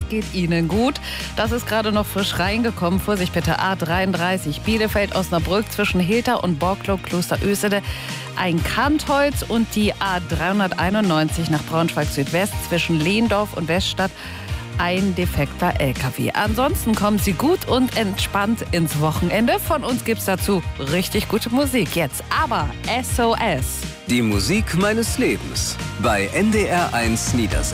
geht Ihnen gut. Das ist gerade noch frisch reingekommen. Vorsicht bitte, A33 Bielefeld-Osnabrück zwischen Hilter und Borklow-Klosterösede ein Kantholz und die A391 nach Braunschweig-Südwest zwischen Lehndorf und Weststadt ein defekter LKW. Ansonsten kommen Sie gut und entspannt ins Wochenende. Von uns gibt's dazu richtig gute Musik. Jetzt aber SOS. Die Musik meines Lebens bei NDR 1 Niedersachsen.